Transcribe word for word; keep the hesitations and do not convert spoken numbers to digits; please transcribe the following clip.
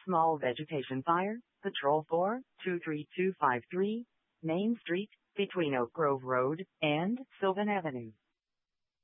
Small vegetation fire, Patrol four, two three two five three, Main Street, between Oak Grove Road and Sylvan Avenue.